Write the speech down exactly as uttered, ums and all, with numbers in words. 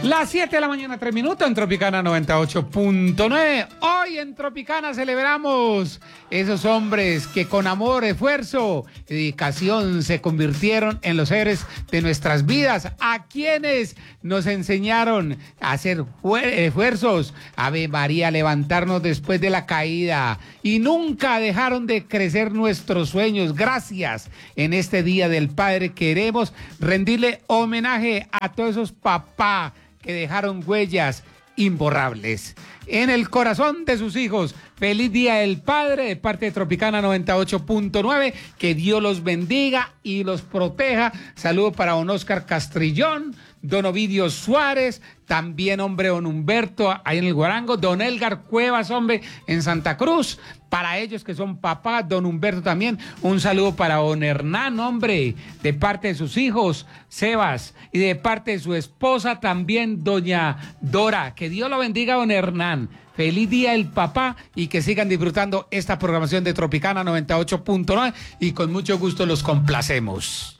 Las siete de la mañana, tres minutos, en Tropicana noventa y ocho punto nueve. Hoy en Tropicana celebramos esos hombres que con amor, esfuerzo y dedicación se convirtieron en los héroes de nuestras vidas, a quienes nos enseñaron a hacer esfuerzos, Ave María, levantarnos después de la caída, y nunca dejaron de crecer nuestros sueños. Gracias. En este Día del Padre queremos rendirle homenaje a todos esos papás que dejaron huellas imborrables en el corazón de sus hijos. Feliz Día del Padre de parte de Tropicana noventa y ocho punto nueve. Que Dios los bendiga y los proteja. Saludos para don Oscar Castrillón, don Ovidio Suárez, también, hombre, don Humberto ahí en el Guarango, don Elgar Cuevas, hombre, en Santa Cruz. Para ellos que son papás, don Humberto también. Un saludo para don Hernán, hombre, de parte de sus hijos, Sebas, y de parte de su esposa también, doña Dora. Que Dios lo bendiga, don Hernán. Feliz Día del Papá y que sigan disfrutando esta programación de Tropicana noventa y ocho punto nueve, y con mucho gusto los complacemos.